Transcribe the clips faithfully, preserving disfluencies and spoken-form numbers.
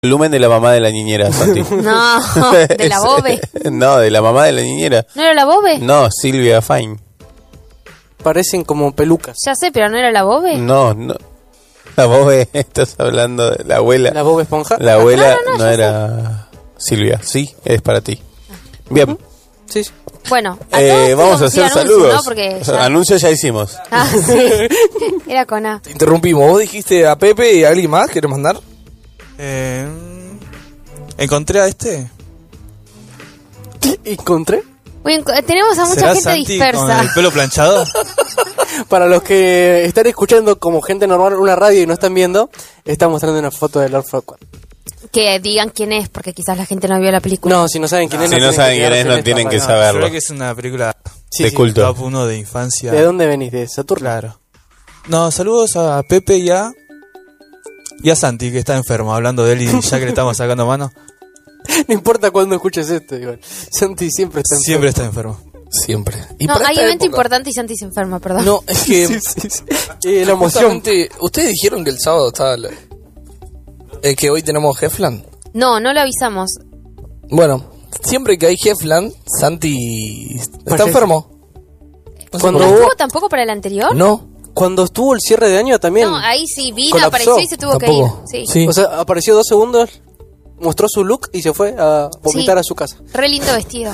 volumen de la mamá de la niñera, Santi. No, de la Bobe. No, de la mamá de la niñera. ¿No era la Bobe? No, Silvia Fine. Parecen como pelucas. Ya sé, pero ¿no era la Bobe? No, no. La Bobe, estás hablando de la abuela. ¿La Bob Esponja? La abuela no, no, no, no, era Silvia. Sí, es para ti. Bien. Sí, sí. Bueno, a Eh, todos vamos a decir hacer anuncio, saludos. ¿no? Porque ya... Anuncios ya hicimos. Ah, sí. Era con A. Te interrumpimos. ¿Vos dijiste a Pepe y a alguien más? ¿Querés mandar? Eh, ¿Encontré a este? ¿Encontré? Uy, enco- tenemos a mucha ¿Será gente Santi con dispersa. el pelo planchado? Para los que están escuchando como gente normal una radio y no están viendo, está mostrando una foto de Lord Farquaad. Que digan quién es, porque quizás la gente no vio la película. No, si no saben quién es, Si no tienen saben que quién es, quedarse no en tienen esta que radio. saberlo. Creo que es una película Sí, de sí. culto. top uno de infancia. ¿De dónde venís? ¿De Saturno? Claro. No, saludos a Pepe y a... Y a Santi, que está enfermo, hablando de él y ya que le estamos sacando mano. No importa cuándo escuches esto, igual. Santi siempre está Siempre está enfermo. Siempre. Y No, para hay esta evento época- importante y Santi se enferma, perdón. No, es que... Sí, sí, sí. Eh, la emoción. Justamente, ustedes dijeron que el sábado estaba... la- eh, que hoy tenemos Hefland. No, no lo avisamos. Bueno, siempre que hay Hefland, Santi está Parece- enfermo. No sé Cuando ¿No por qué. hubo- estuvo tampoco para el anterior? No, Cuando estuvo el cierre de año también. No, ahí sí vino, colapsó. apareció y se tuvo tampoco. que ir. Sí. Sí. O sea, apareció dos segundos, mostró su look y se fue a vomitar Sí. a su casa. Re lindo vestido.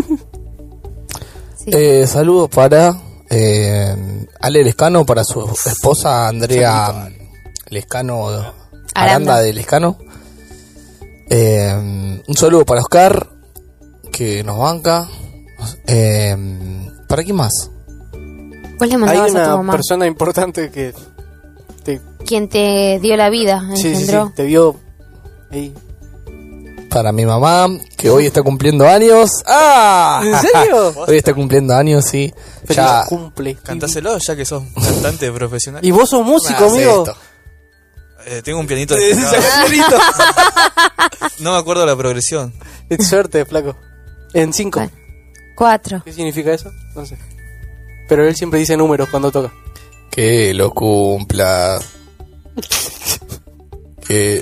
Sí. Eh, saludos para eh, Ale Lescano, para su esposa Andrea Lescano, Aranda, Aranda. de Lescano. Eh, un saludo para Oscar, que nos banca. Eh, ¿Para quién más? Vos le Hay mandabas a tu una mamá. persona importante que te, Quien te dio la vida, sí, sí, sí, engendró. te vio ahí. Para mi mamá, que hoy está cumpliendo años. ¡Ah! ¿En serio? Hoy está cumpliendo años, sí. Feliz Ya. cumple. Cantáselo, ya que sos cantante profesional. Y vos sos músico, Nah, sé amigo. esto. Eh, tengo un pianito destacado. No me acuerdo la progresión. Es suerte, flaco. En cinco. Bueno. Cuatro. ¿Qué significa eso? No sé. Pero él siempre dice números cuando toca. Que lo cumpla. que.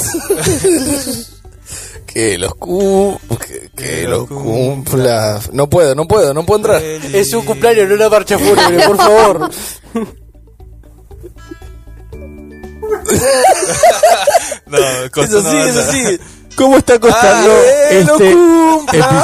que los cu. Que, que los cumpla. No puedo, no puedo, no puedo entrar. Es su cumpleaños, no una marcha fúnebre, por favor. No, costó Eso sí, una eso banda. sí. ¿Cómo está costando Ah, que lo este cumpla.